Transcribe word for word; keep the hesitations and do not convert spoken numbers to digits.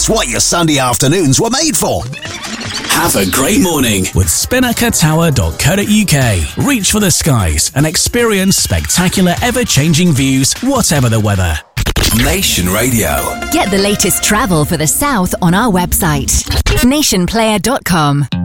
It's what your Sunday afternoons were made for. Have a great morning with spinnaker tower dot co dot uk. Reach for the skies and experience spectacular ever-changing views, whatever the weather. Nation Radio. Get the latest travel for the south on our website, nation player dot com.